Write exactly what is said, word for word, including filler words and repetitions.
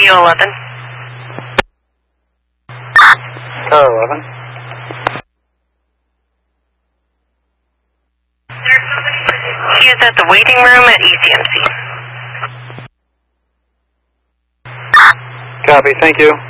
eleven. Car eleven. He is at the waiting room at E C M C. Copy, thank you.